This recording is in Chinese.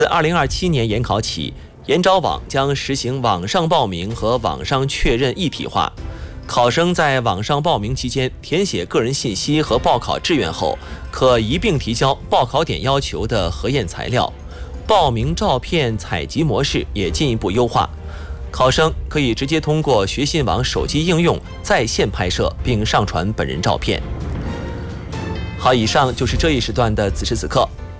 自2027年研考起，研招网将实行网上报名和网上确认一体化。考生在网上报名期间填写个人信息和报考志愿后，可一并提交报考点要求的核验材料。报名照片采集模式也进一步优化，考生可以直接通过学信网手机应用在线拍摄并上传本人照片。好，以上就是这一时段的此时此刻。